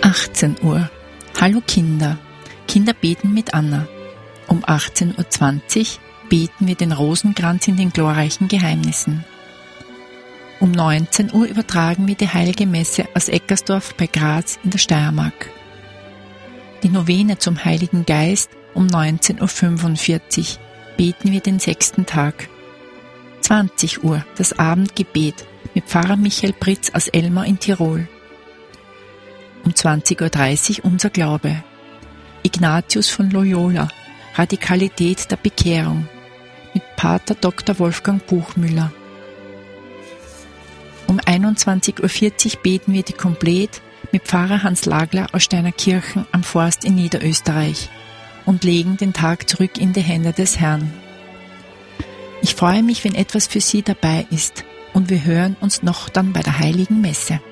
18 Uhr. Hallo Kinder. Kinder beten mit Anna. Um 18:20 Uhr beten wir den Rosenkranz in den glorreichen Geheimnissen. Um 19 Uhr übertragen wir die Heilige Messe aus Eckersdorf bei Graz in der Steiermark. Die Novene zum Heiligen Geist um 19:45 Uhr beten wir den 6. Tag. 20 Uhr das Abendgebet mit Pfarrer Michael Pritz aus Elmau in Tirol. Um 20:30 Uhr unser Glaube. Ignatius von Loyola, Radikalität der Bekehrung mit Pater Dr. Wolfgang Buchmüller. Um 21:40 Uhr beten wir die Komplett mit Pfarrer Hans Lagler aus Steinerkirchen am Forst in Niederösterreich und legen den Tag zurück in die Hände des Herrn. Ich freue mich, wenn etwas für Sie dabei ist, und wir hören uns noch dann bei der Heiligen Messe.